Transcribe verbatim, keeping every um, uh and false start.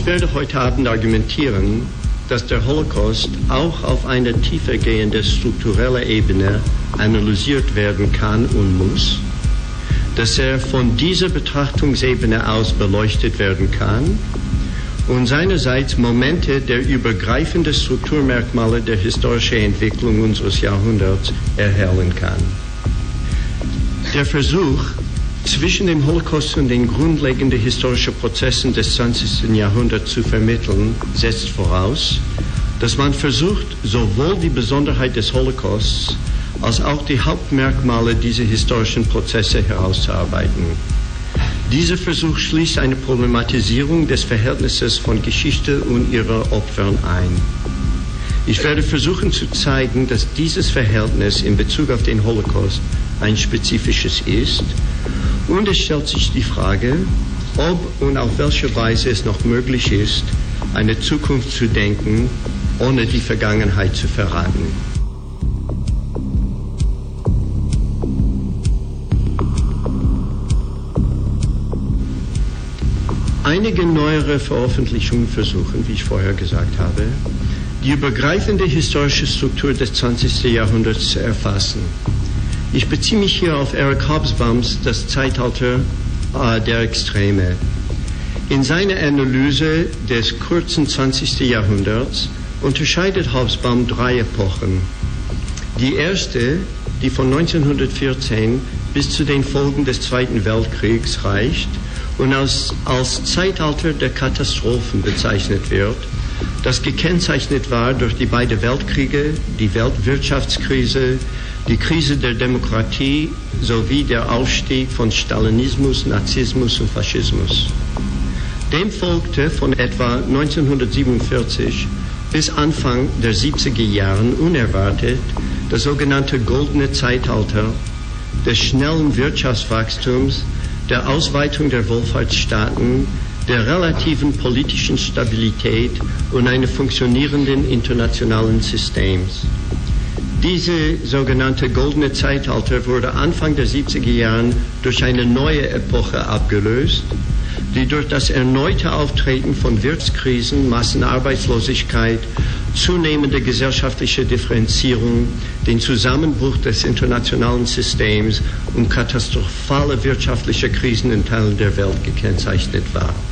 Ich werde heute Abend argumentieren, dass der Holocaust auch auf einer tiefergehenden struktureller Ebene analysiert werden kann und muss, dass er von dieser Betrachtungsebene aus beleuchtet werden kann und seinerseits Momente der übergreifenden Strukturmerkmale der historischen Entwicklung unseres Jahrhunderts erhellen kann. Der Versuch, zwischen dem Holocaust und den grundlegenden historischen Prozessen des zwanzigsten Jahrhunderts zu vermitteln, setzt voraus, dass man versucht, sowohl die Besonderheit des Holocausts als auch die Hauptmerkmale dieser historischen Prozesse herauszuarbeiten. Dieser Versuch schließt eine Problematisierung des Verhältnisses von Geschichte und ihrer Opfern ein. Ich werde versuchen zu zeigen, dass dieses Verhältnis in Bezug auf den Holocaust ein spezifisches ist, und es stellt sich die Frage, ob und auf welche Weise es noch möglich ist, eine Zukunft zu denken, ohne die Vergangenheit zu verraten. Einige neuere Veröffentlichungen versuchen, wie ich vorher gesagt habe, die übergreifende historische Struktur des zwanzigsten Jahrhunderts zu erfassen. Ich beziehe mich hier auf Eric Hobsbawms Das Zeitalter äh, der Extreme. In seiner Analyse des kurzen zwanzigsten Jahrhunderts unterscheidet Hobsbawm drei Epochen. Die erste, die von neunzehnhundertvierzehn bis zu den Folgen des Zweiten Weltkriegs reicht und als, als Zeitalter der Katastrophen bezeichnet wird, das gekennzeichnet war durch die beiden Weltkriege, die Weltwirtschaftskrise, die Krise der Demokratie sowie der Aufstieg von Stalinismus, Nazismus und Faschismus. Dem folgte von etwa neunzehnhundertsiebenundvierzig bis Anfang der siebziger Jahren unerwartet das sogenannte Goldene Zeitalter des schnellen Wirtschaftswachstums, der Ausweitung der Wohlfahrtsstaaten, der relativen politischen Stabilität und eines funktionierenden internationalen Systems. Diese sogenannte Goldene Zeitalter wurde Anfang der siebziger Jahren durch eine neue Epoche abgelöst, die durch das erneute Auftreten von Wirtschaftskrisen, Massenarbeitslosigkeit, zunehmende gesellschaftliche Differenzierung, den Zusammenbruch des internationalen Systems und katastrophale wirtschaftliche Krisen in Teilen der Welt gekennzeichnet war.